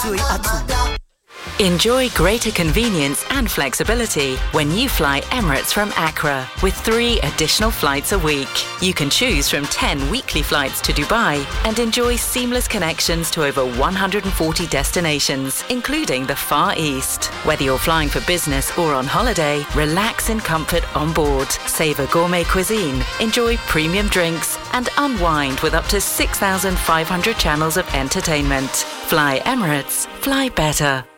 Enjoy greater convenience and flexibility when you fly Emirates from Accra with 3 additional flights a week. You can choose from 10 weekly flights to Dubai and enjoy seamless connections to over 140 destinations, including the Far East. Whether you're flying for business or on holiday, relax in comfort on board, savor gourmet cuisine, enjoy premium drinks, and unwind with up to 6,500 channels of entertainment. Fly Emirates, fly better.